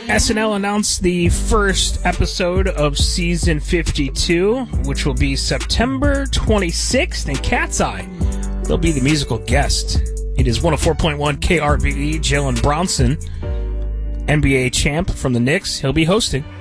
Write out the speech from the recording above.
SNL announced the first episode of season 52, which will be September 26th, and Cat's Eye, they'll be the musical guest. It is 104.1 KRVE. Jalen Brownson, NBA champ from the Knicks, he'll be hosting.